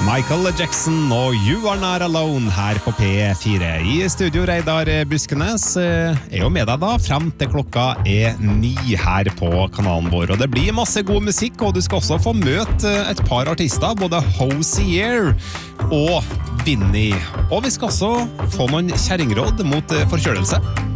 Michael Jackson og You Are Not Alone her på P4. I studio Reidar Buskenes jo med deg da frem til klokka 9 her på kanalen vår. Og det blir masse god musikk, og du skal også få møte et par artister, både Hozier og Vinny. Og vi skal også få noen kjerringråd mot forkjølelse.